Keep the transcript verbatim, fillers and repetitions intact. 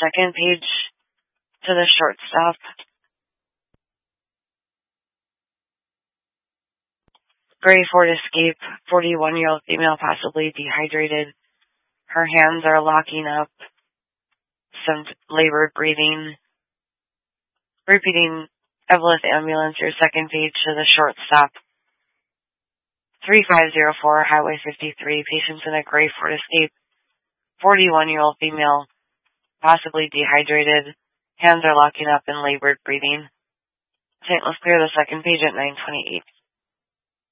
second page to the shortstop. Gray Ford Escape, forty-one-year-old female, possibly dehydrated. Her hands are locking up. Some labored breathing. Repeating Evelyn Ambulance, your second page to the shortstop. three five zero four, Highway fifty-three, patients in a Gray Ford Escape. forty-one-year-old female, possibly dehydrated. Hands are locking up and labored breathing. Saint Louis clear the second page at nine twenty-eight.